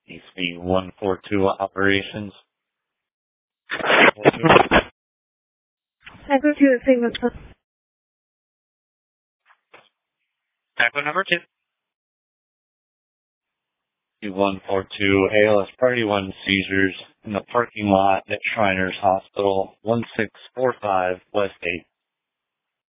ESP 142 operations. Echo 2 Sigma. Echo number 2. 142 ALS Party 1 seizures in the parking lot at Shriners Hospital, 1645 West 8th